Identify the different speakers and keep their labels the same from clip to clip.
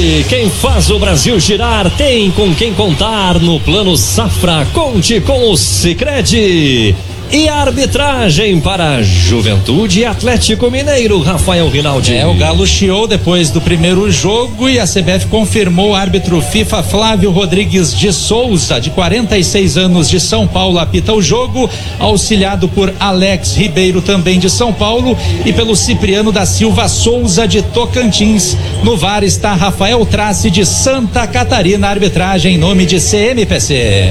Speaker 1: Sicredi, quem faz o Brasil girar tem com quem contar no Plano Safra. Conte com o Sicredi. E a arbitragem para Juventude e Atlético Mineiro, Rafael Rinaldi.
Speaker 2: O Galo chiou depois do primeiro jogo e a CBF confirmou o árbitro FIFA Flávio Rodrigues de Souza, de 46 anos, de São Paulo, apita o jogo, auxiliado por Alex Ribeiro, também de São Paulo, e pelo Cipriano da Silva Souza, de Tocantins. No VAR está Rafael Trace, de Santa Catarina. Arbitragem em nome de CMPC.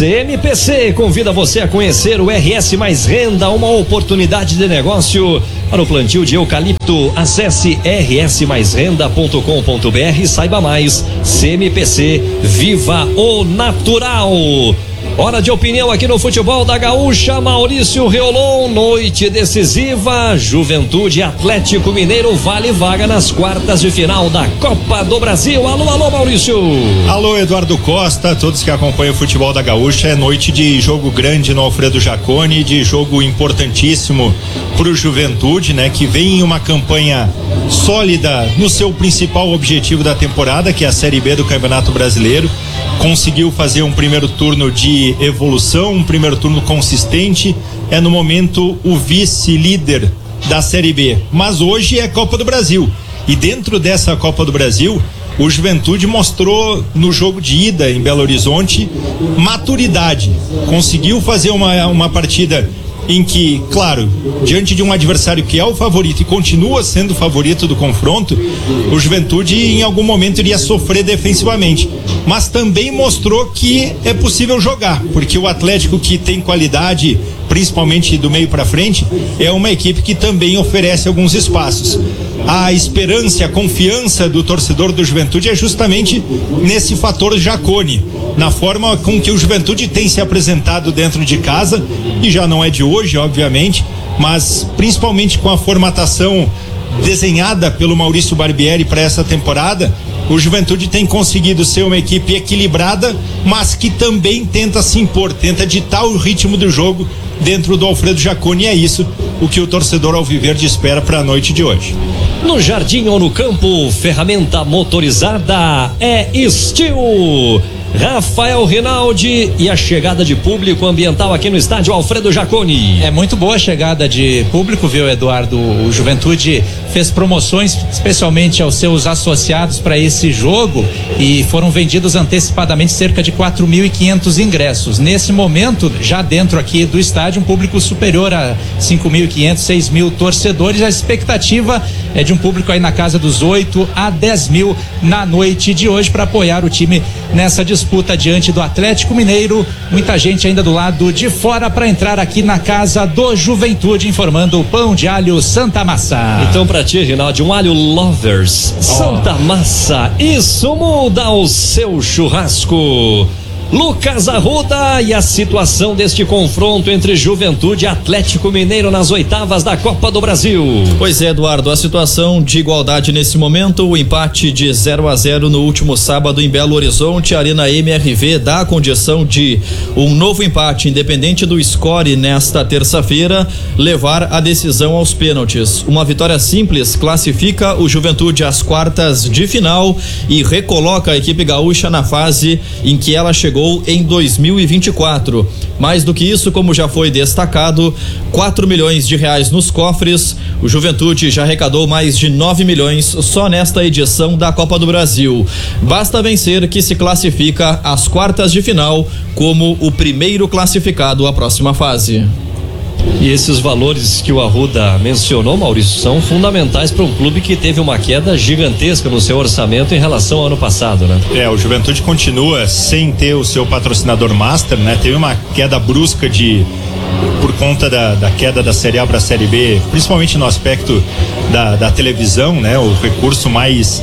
Speaker 1: CMPC convida você a conhecer o RS Mais Renda, uma oportunidade de negócio para o plantio de eucalipto. Acesse rsmaisrenda.com.br e saiba mais. CMPC, viva o natural. Hora de opinião aqui no Futebol da Gaúcha. Maurício Reolon, noite decisiva. Juventude Atlético Mineiro, vale vaga nas quartas de final da Copa do Brasil. Alô, Maurício.
Speaker 3: Alô, Eduardo Costa, todos que acompanham o Futebol da Gaúcha. É noite de jogo grande no Alfredo Jaconi, de jogo importantíssimo pro Juventude, né? Que vem em uma campanha sólida no seu principal objetivo da temporada, que é a Série B do Campeonato Brasileiro. Conseguiu fazer um primeiro turno de evolução, um primeiro turno consistente. É no momento o vice-líder da Série B, mas hoje é Copa do Brasil, e dentro dessa Copa do Brasil o Juventude mostrou no jogo de ida em Belo Horizonte maturidade, conseguiu fazer uma partida em que, claro, diante de um adversário que é o favorito e continua sendo o favorito do confronto, o Juventude em algum momento iria sofrer defensivamente, mas também mostrou que é possível jogar, porque o Atlético, que tem qualidade principalmente do meio para frente, é uma equipe que também oferece alguns espaços. A esperança, a confiança do torcedor do Juventude é justamente nesse fator Jaconi, na forma com que o Juventude tem se apresentado dentro de casa, e já não é de hoje, obviamente, mas principalmente com a formatação desenhada pelo Maurício Barbieri para essa temporada. O Juventude tem conseguido ser uma equipe equilibrada, mas que também tenta se impor, tenta ditar o ritmo do jogo dentro do Alfredo Jaconi. É isso o que o torcedor alviverde espera para a noite de hoje.
Speaker 1: No jardim ou no campo, ferramenta motorizada é Steel. Rafael Rinaldi, e a chegada de público ambiental aqui no estádio Alfredo Jaconi.
Speaker 2: É muito boa a chegada de público, viu, Eduardo? O Juventude fez promoções especialmente aos seus associados para esse jogo e foram vendidos antecipadamente cerca de 4.500 ingressos. Nesse momento, já dentro aqui do estádio, um público superior a 5.500, 6.000 torcedores. A expectativa é de um público aí na casa dos 8 a 10 mil na noite de hoje para apoiar o time nessa disputa diante do Atlético Mineiro. Muita gente ainda do lado de fora para entrar aqui na casa do Juventude, informando o Pão de Alho Santa Massa.
Speaker 1: Então, pra ti, Rinaldi, um alho Lovers Santa Massa, isso muda o seu churrasco. Lucas Arruda, e a situação deste confronto entre Juventude e Atlético Mineiro nas oitavas da Copa do Brasil.
Speaker 4: Pois é, Eduardo, a situação de igualdade nesse momento, o empate de 0-0 no último sábado em Belo Horizonte. A Arena MRV dá a condição de um novo empate, independente do score nesta terça-feira, levar a decisão aos pênaltis. Uma vitória simples classifica o Juventude às quartas de final e recoloca a equipe gaúcha na fase em que ela chegou em 2024. Mais do que isso, como já foi destacado, 4 milhões de reais nos cofres. O Juventude já arrecadou mais de 9 milhões só nesta edição da Copa do Brasil. Basta vencer que se classifica às quartas de final como o primeiro classificado à próxima fase.
Speaker 1: E esses valores que o Arruda mencionou, Maurício, são fundamentais para um clube que teve uma queda gigantesca no seu orçamento em relação ao ano passado, né?
Speaker 3: O Juventude continua sem ter o seu patrocinador master, né? Teve uma queda brusca por conta da queda da Série A para a Série B, principalmente no aspecto da televisão, né? O recurso mais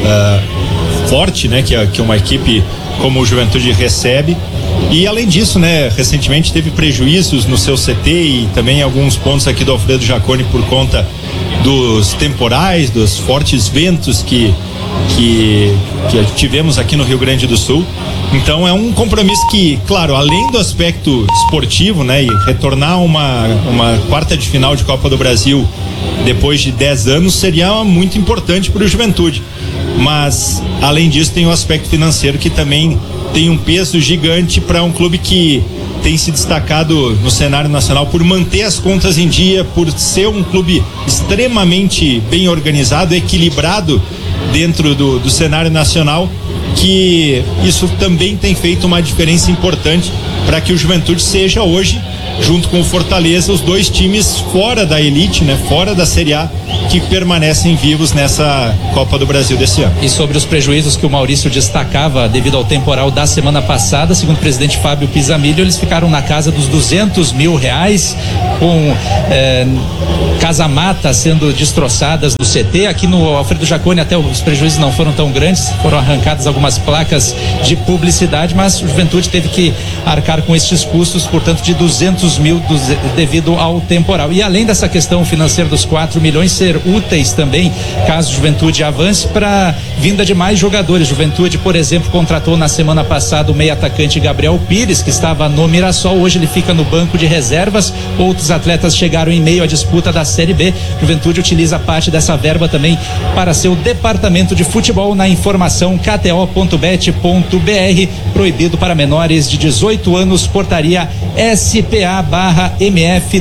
Speaker 3: forte, né? Que uma equipe como o Juventude recebe. E além disso, né, recentemente teve prejuízos no seu CT e também alguns pontos aqui do Alfredo Jaconi por conta dos temporais, dos fortes ventos que tivemos aqui no Rio Grande do Sul. Então é um compromisso que, claro, além do aspecto esportivo, né, e retornar uma quarta de final de Copa do Brasil depois de 10 anos seria muito importante para o Juventude. Mas, além disso, tem o aspecto financeiro que também tem um peso gigante para um clube que tem se destacado no cenário nacional por manter as contas em dia, por ser um clube extremamente bem organizado, equilibrado dentro do cenário nacional, que isso também tem feito uma diferença importante para que o Juventude seja hoje, junto com o Fortaleza, os dois times fora da elite, né, fora da Série A, que permanecem vivos nessa Copa do Brasil desse ano.
Speaker 2: E sobre os prejuízos que o Maurício destacava devido ao temporal da semana passada, segundo o presidente Fábio Pisamilho, eles ficaram na casa dos R$200 mil, com casa-mata sendo destroçadas no CT. Aqui no Alfredo Jaconi até os prejuízos não foram tão grandes, foram arrancadas algumas placas de publicidade, mas o Juventude teve que arcar com estes custos, portanto, de R$200 mil devido ao temporal. E além dessa questão financeira dos 4 milhões ser úteis também, caso Juventude avance, para vinda de mais jogadores. Juventude, por exemplo, contratou na semana passada o meio-atacante Gabriel Pires, que estava no Mirassol, hoje ele fica no banco de reservas. Outros atletas chegaram em meio à disputa da Série B. Juventude utiliza parte dessa verba também para seu departamento de futebol. Na informação kto.bet.br, proibido para menores de 18 anos, portaria SPA/MF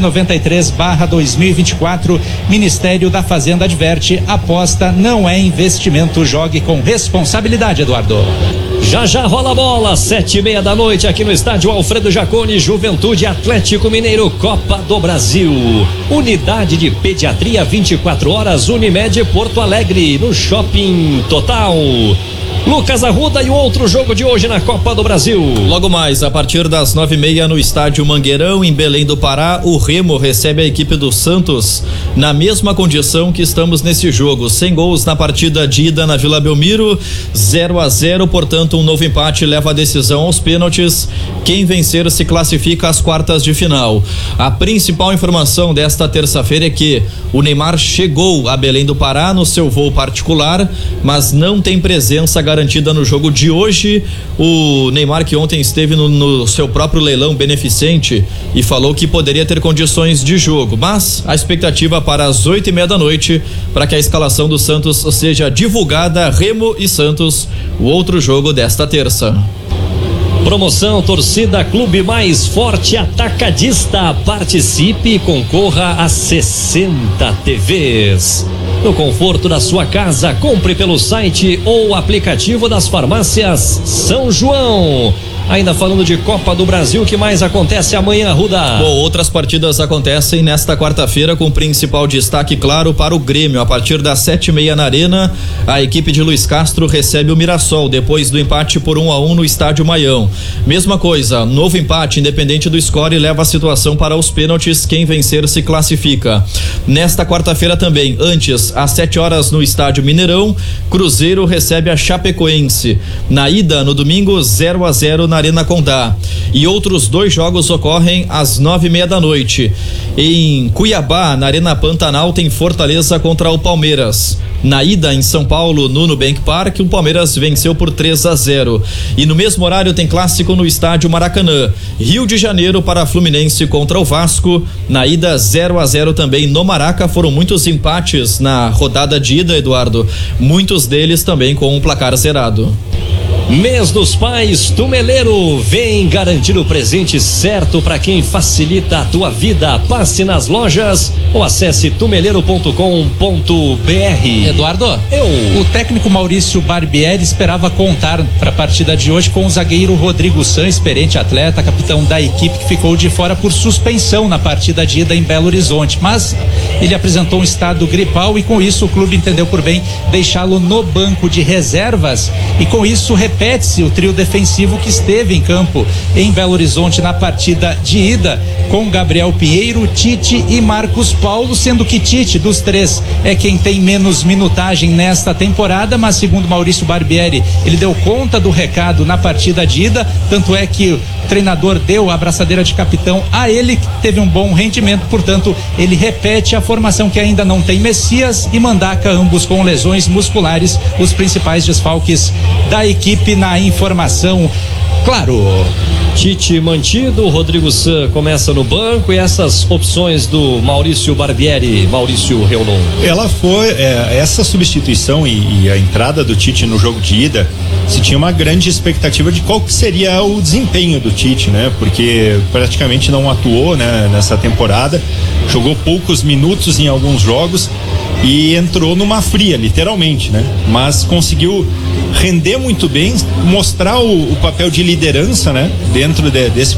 Speaker 2: 2093/2024. Ministério da Fazenda adverte: aposta não é investimento, jogue com responsabilidade, Eduardo.
Speaker 1: Já rola a bola, 7:30 da noite aqui no estádio Alfredo Jaconi. Juventude Atlético Mineiro, Copa do Brasil. Unidade de pediatria 24 horas, Unimed Porto Alegre, no Shopping Total. Lucas Arruda e o outro jogo de hoje na Copa do Brasil.
Speaker 4: Logo mais, a partir das 9:30 no estádio Mangueirão, em Belém do Pará, o Remo recebe a equipe do Santos na mesma condição que estamos nesse jogo. 100 gols na partida de ida na Vila Belmiro, 0-0, portanto um novo empate leva a decisão aos pênaltis. Quem vencer se classifica às quartas de final. A principal informação desta terça-feira é que o Neymar chegou a Belém do Pará no seu voo particular, mas não tem presença garantida no jogo de hoje. O Neymar, que ontem esteve no seu próprio leilão beneficente e falou que poderia ter condições de jogo, mas a expectativa para as 8:30 da noite para que a escalação do Santos seja divulgada. Remo e Santos, o outro jogo desta terça.
Speaker 1: Promoção Torcida Clube Mais Forte Atacadista. Participe e concorra a 60 TVs. No conforto da sua casa, compre pelo site ou aplicativo das farmácias São João. Ainda falando de Copa do Brasil, o que mais acontece amanhã, Ruda?
Speaker 4: Bom, outras partidas acontecem nesta quarta-feira, com principal destaque, claro, para o Grêmio. A partir das 7:30 na Arena, a equipe de Luiz Castro recebe o Mirassol, depois do empate por 1-1 no Estádio Maião. Mesma coisa, novo empate, independente do score, leva a situação para os pênaltis. Quem vencer se classifica. Nesta quarta-feira também, antes, às 7 horas no Estádio Mineirão, Cruzeiro recebe a Chapecoense. Na ida, no domingo, 0-0 na Arena Condá. E outros dois jogos ocorrem às 9:30 da noite. Em Cuiabá, na Arena Pantanal, tem Fortaleza contra o Palmeiras. Na ida, em São Paulo, no Nubank Park, o Palmeiras venceu por 3-0. E no mesmo horário tem clássico no estádio Maracanã. Rio de Janeiro para Fluminense contra o Vasco. Na ida, 0-0 também no Maraca. Foram muitos empates na rodada de ida, Eduardo. Muitos deles também com um placar zerado.
Speaker 1: Mês dos Pais Tumeleiro, vem garantir o presente certo para quem facilita a tua vida. Passe nas lojas ou acesse tumeleiro.com.br.
Speaker 2: Eduardo, o técnico Maurício Barbieri esperava contar para a partida de hoje com o zagueiro Rodrigo San, experiente atleta, capitão da equipe, que ficou de fora por suspensão na partida de ida em Belo Horizonte, mas ele apresentou um estado gripal e com isso o clube entendeu por bem deixá-lo no banco de reservas, e com isso repete-se o trio defensivo que esteve em campo em Belo Horizonte na partida de ida, com Gabriel Pinheiro, Tite e Marcos Paulo, sendo que Tite, dos três, é quem tem menos minutagem nesta temporada, mas segundo Maurício Barbieri, ele deu conta do recado na partida de ida, tanto é que o treinador deu a abraçadeira de capitão a ele, que teve um bom rendimento, portanto ele repete a formação que ainda não tem Messias e Mandaca, ambos com lesões musculares, os principais desfalques da equipe. equipe na informação. Claro.
Speaker 1: Tite mantido, Rodrigo San começa no banco e essas opções do Maurício Barbieri, Maurício Reolon.
Speaker 3: Ela foi, essa substituição e a entrada do Tite no jogo de ida, se tinha uma grande expectativa de qual que seria o desempenho do Tite, né? Porque praticamente não atuou, né, nessa temporada, jogou poucos minutos em alguns jogos e entrou numa fria, literalmente, né? Mas conseguiu render muito bem, mostrar o papel de liderança, né? Dentro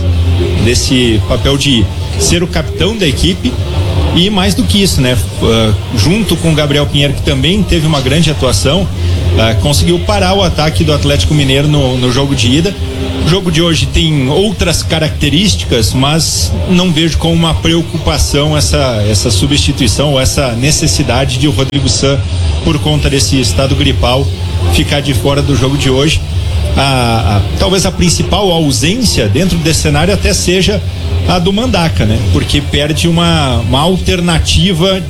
Speaker 3: desse papel de ser o capitão da equipe e mais do que isso, né? Junto com o Gabriel Pinheiro, que também teve uma grande atuação, conseguiu parar o ataque do Atlético Mineiro no jogo de ida. O jogo de hoje tem outras características, mas não vejo como uma preocupação essa substituição ou essa necessidade de o Rodrigo San, por conta desse estado gripal, ficar de fora do jogo de hoje. Talvez a principal ausência dentro desse cenário até seja a do Mandaca, né? Porque perde uma alternativa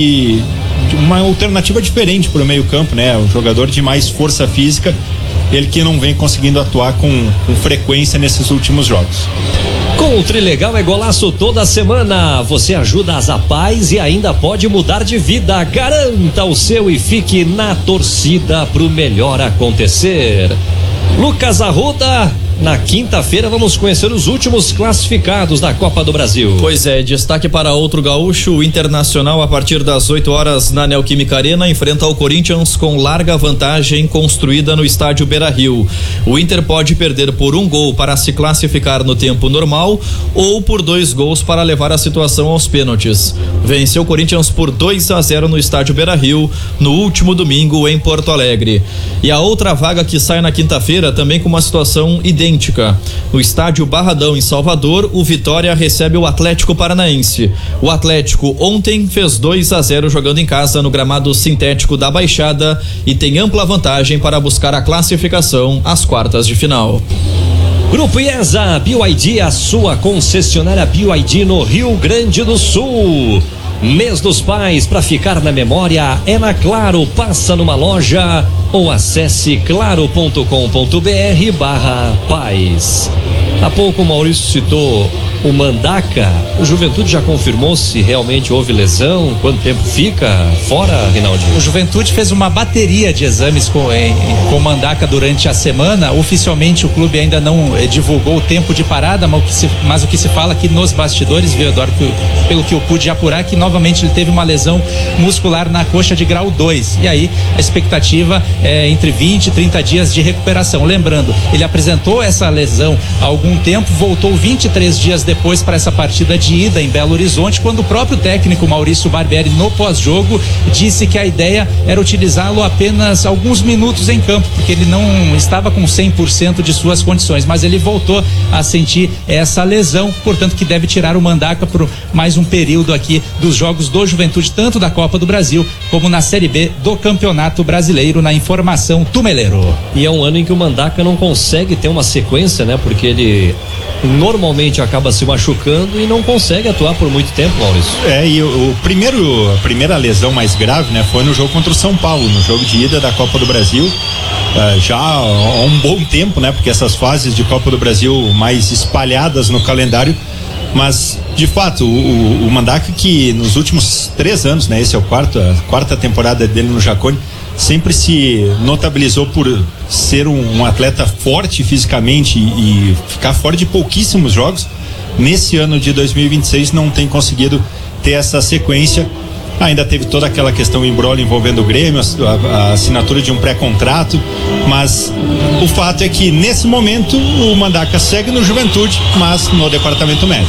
Speaker 3: uma alternativa diferente para o meio-campo, né? Um jogador de mais força física, ele que não vem conseguindo atuar com frequência nesses últimos jogos.
Speaker 1: Com o Trilegal é golaço toda semana. Você ajuda as Zapais e ainda pode mudar de vida. Garanta o seu e fique na torcida pro melhor acontecer. Lucas Arruda, na quinta-feira vamos conhecer os últimos classificados da Copa do Brasil.
Speaker 4: Pois é, destaque para outro gaúcho, o Internacional a partir das 8 horas na Neoquímica Arena enfrenta o Corinthians com larga vantagem construída no estádio Beira-Rio. O Inter pode perder por 1 gol para se classificar no tempo normal ou por 2 gols para levar a situação aos pênaltis. Venceu o Corinthians por 2-0 no estádio Beira-Rio no último domingo em Porto Alegre. E a outra vaga que sai na quinta-feira também com uma situação idêntica. No estádio Barradão em Salvador, o Vitória recebe o Atlético Paranaense. O Atlético ontem fez 2-0 jogando em casa no gramado sintético da Baixada e tem ampla vantagem para buscar a classificação às quartas de final.
Speaker 1: Grupo IESA, BYD, a sua concessionária BYD no Rio Grande do Sul. Mês dos Pais, para ficar na memória, é na Claro. Passa numa loja ou acesse claro.com.br/paz. Há pouco o Maurício citou o Mandaca. O Juventude já confirmou se realmente houve lesão? Quanto tempo fica fora, Rinaldinho?
Speaker 2: O Juventude fez uma bateria de exames com o Mandaca durante a semana. Oficialmente o clube ainda não divulgou o tempo de parada, mas o que se fala aqui nos bastidores, viu, Eduardo, pelo que eu pude apurar, que novamente ele teve uma lesão muscular na coxa de grau 2. E aí a expectativa é entre 20 e 30 dias de recuperação. Lembrando, ele apresentou essa lesão há algum tempo, voltou 23 dias depois para essa partida de ida em Belo Horizonte, quando o próprio técnico Maurício Barbieri, no pós-jogo, disse que a ideia era utilizá-lo apenas alguns minutos em campo, porque ele não estava com 100% de suas condições, mas ele voltou a sentir essa lesão, portanto que deve tirar o Mandaca por mais um período aqui dos jogos do Juventude, tanto da Copa do Brasil como na Série B do Campeonato Brasileiro, na informação Tumeleiro.
Speaker 1: E é um ano em que o Mandaca não consegue ter uma sequência, né? Porque ele normalmente acaba se machucando e não consegue atuar por muito tempo, Maurício.
Speaker 3: E a primeira lesão mais grave, né, foi no jogo contra o São Paulo, no jogo de ida da Copa do Brasil, já há um bom tempo, né, porque essas fases de Copa do Brasil mais espalhadas no calendário, mas de fato o Mandaca, que nos últimos 3 anos, né, esse é a quarta temporada dele no Jacone, sempre se notabilizou por ser um atleta forte fisicamente e ficar fora de pouquíssimos jogos. Nesse ano de 2026 não tem conseguido ter essa sequência. Ainda teve toda aquela questão imbróglio envolvendo o Grêmio, a assinatura de um pré-contrato, mas o fato é que nesse momento o Mandaca segue no Juventude, mas no departamento médico.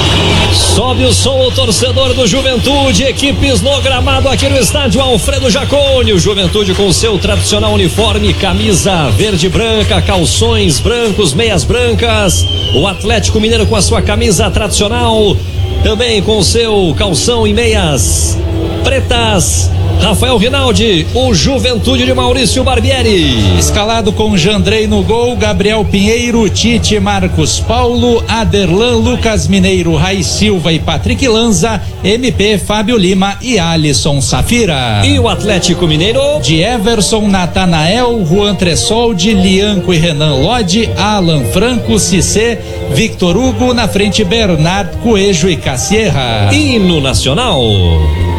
Speaker 1: Sobe o som, o torcedor do Juventude, equipes no gramado aqui no estádio Alfredo Jaconi. O Juventude com seu tradicional uniforme, camisa verde e branca, calções brancos, meias brancas. O Atlético Mineiro com a sua camisa tradicional, também com seu calção e meias pretas. Rafael Rinaldi, o Juventude de Maurício Barbieri.
Speaker 2: Escalado com Jandrei no gol, Gabriel Pinheiro, Tite, Marcos Paulo, Aderlan, Lucas Mineiro, Rai Silva e Patrick Lanza, MP, Fábio Lima e Alisson Safira.
Speaker 1: E o Atlético Mineiro?
Speaker 2: De Everson, Natanael, Juan Tressoldi, Lianco e Renan Lodi, Alan Franco, Cissé, Victor Hugo, na frente Bernard Coelho e Cassierra.
Speaker 1: E no Nacional?